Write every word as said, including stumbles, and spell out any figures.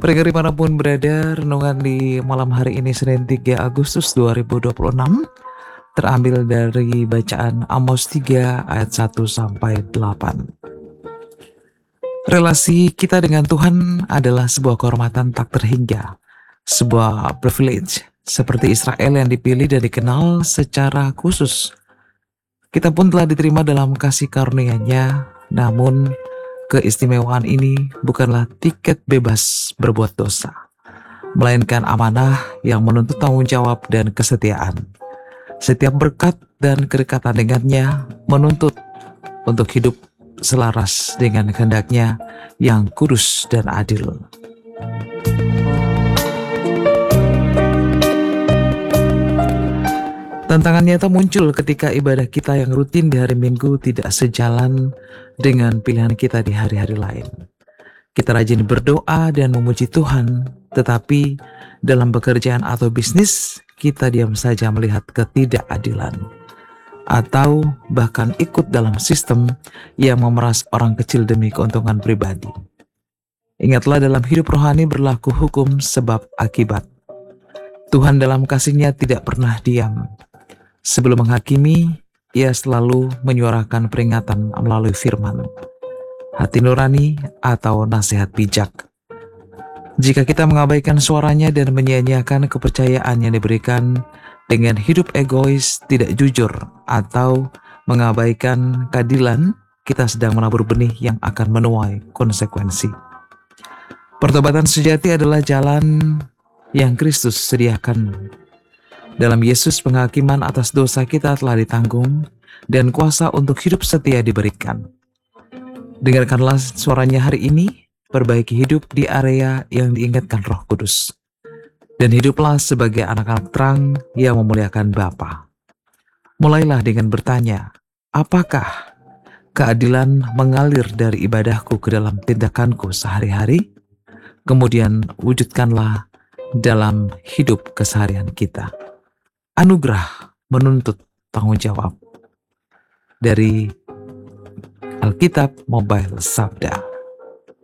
Pendengar dimanapun berada, renungan di malam hari ini Senin tiga Agustus dua ribu dua puluh enam terambil dari bacaan Amos tiga ayat satu sampai delapan. Relasi kita dengan Tuhan adalah sebuah kehormatan tak terhingga, sebuah privilege seperti Israel yang dipilih dan dikenal secara khusus. Kita pun telah diterima dalam kasih karunia-Nya, namun keistimewaan ini bukanlah tiket bebas berbuat dosa, melainkan amanah yang menuntut tanggung jawab dan kesetiaan. Setiap berkat dan kedekatan dengannya menuntut untuk hidup selaras dengan kehendak-Nya yang kudus dan adil. Tantangan nyata muncul ketika ibadah kita yang rutin di hari Minggu tidak sejalan dengan pilihan kita di hari-hari lain. Kita rajin berdoa dan memuji Tuhan, tetapi dalam pekerjaan atau bisnis, kita diam saja melihat ketidakadilan. Atau bahkan ikut dalam sistem yang memeras orang kecil demi keuntungan pribadi. Ingatlah, dalam hidup rohani berlaku hukum sebab akibat. Tuhan dalam kasih-Nya tidak pernah diam. Sebelum menghakimi, Ia selalu menyuarakan peringatan melalui firman, hati nurani atau nasihat bijak. Jika kita mengabaikan suaranya dan menyia-nyiakan kepercayaan yang diberikan dengan hidup egois, tidak jujur, atau mengabaikan keadilan, kita sedang menabur benih yang akan menuai konsekuensi. Pertobatan sejati adalah jalan yang Kristus sediakan. Dalam Yesus, penghakiman atas dosa kita telah ditanggung dan kuasa untuk hidup setia diberikan. Dengarkanlah suaranya hari ini, perbaiki hidup di area yang diingatkan Roh Kudus. Dan hiduplah sebagai anak-anak terang yang memuliakan Bapa. Mulailah dengan bertanya, apakah keadilan mengalir dari ibadahku ke dalam tindakanku sehari-hari? Kemudian wujudkanlah dalam hidup keseharian kita. Anugerah menuntut tanggung jawab. Dari Alkitab Mobile Sabda.